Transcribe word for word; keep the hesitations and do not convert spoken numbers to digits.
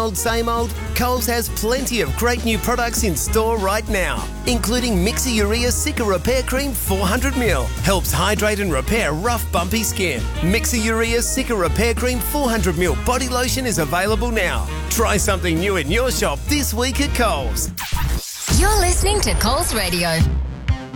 old, same old? Coles has plenty of great new products in store right now, including Mixurea Cica Repair Cream four hundred milliliters. Helps hydrate and repair rough, bumpy skin. Mixurea Cica Repair Cream four hundred milliliters body lotion is available now. Try something new in your shop this week at Coles. You're listening to Coles Radio.